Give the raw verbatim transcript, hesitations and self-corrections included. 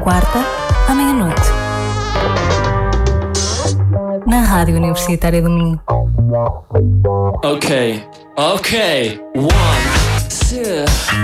quarta à meia-noite. Na Rádio Universitária do Minho. Ok, ok, one, two.